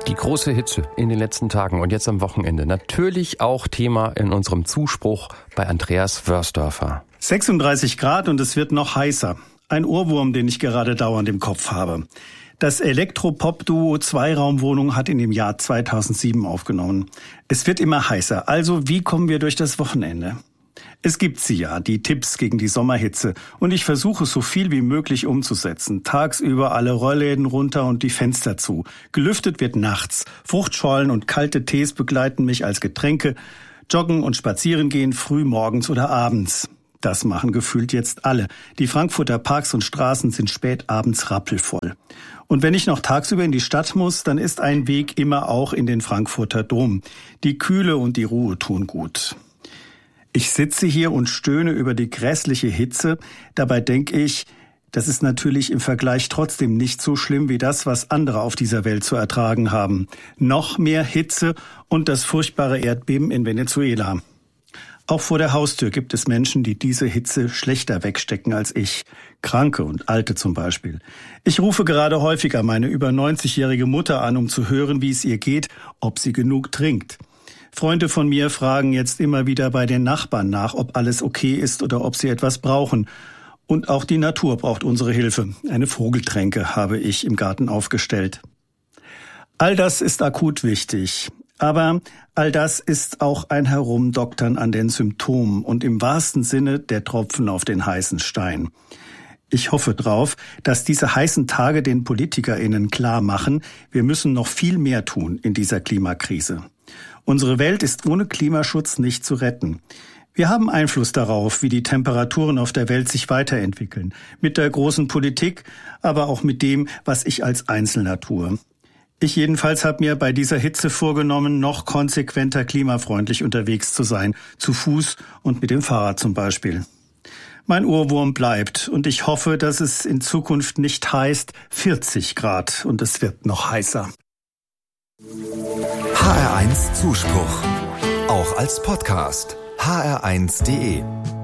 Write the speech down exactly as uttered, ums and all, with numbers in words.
Die große Hitze in den letzten Tagen und jetzt am Wochenende. Natürlich auch Thema in unserem Zuspruch bei Andreas Wörsdorfer. sechsunddreißig Grad und es wird noch heißer. Ein Ohrwurm, den ich gerade dauernd im Kopf habe. Das Elektropop-Duo Zweiraumwohnung hat in dem Jahr zweitausendsieben aufgenommen. Es wird immer heißer. Also wie kommen wir durch das Wochenende? Es gibt sie ja, die Tipps gegen die Sommerhitze. Und ich versuche so viel wie möglich umzusetzen. Tagsüber alle Rollläden runter und die Fenster zu. Gelüftet wird nachts. Fruchtschorlen und kalte Tees begleiten mich als Getränke. Joggen und spazieren gehen früh morgens oder abends. Das machen gefühlt jetzt alle. Die Frankfurter Parks und Straßen sind spät abends rappelvoll. Und wenn ich noch tagsüber in die Stadt muss, dann ist ein Weg immer auch in den Frankfurter Dom. Die Kühle und die Ruhe tun gut. Ich sitze hier und stöhne über die grässliche Hitze. Dabei denke ich, das ist natürlich im Vergleich trotzdem nicht so schlimm wie das, was andere auf dieser Welt zu ertragen haben. Noch mehr Hitze und das furchtbare Erdbeben in Venezuela. Auch vor der Haustür gibt es Menschen, die diese Hitze schlechter wegstecken als ich. Kranke und Alte zum Beispiel. Ich rufe gerade häufiger meine über neunzigjährige Mutter an, um zu hören, wie es ihr geht, ob sie genug trinkt. Freunde von mir fragen jetzt immer wieder bei den Nachbarn nach, ob alles okay ist oder ob sie etwas brauchen. Und auch die Natur braucht unsere Hilfe. Eine Vogeltränke habe ich im Garten aufgestellt. All das ist akut wichtig. Aber all das ist auch ein Herumdoktern an den Symptomen und im wahrsten Sinne der Tropfen auf den heißen Stein. Ich hoffe drauf, dass diese heißen Tage den PolitikerInnen klar machen, wir müssen noch viel mehr tun in dieser Klimakrise. Unsere Welt ist ohne Klimaschutz nicht zu retten. Wir haben Einfluss darauf, wie die Temperaturen auf der Welt sich weiterentwickeln. Mit der großen Politik, aber auch mit dem, was ich als Einzelner tue. Ich jedenfalls habe mir bei dieser Hitze vorgenommen, noch konsequenter klimafreundlich unterwegs zu sein. Zu Fuß und mit dem Fahrrad zum Beispiel. Mein Ohrwurm bleibt und ich hoffe, dass es in Zukunft nicht heißt vierzig Grad und es wird noch heißer. H R eins Zuspruch. Auch als Podcast. H R eins punkt de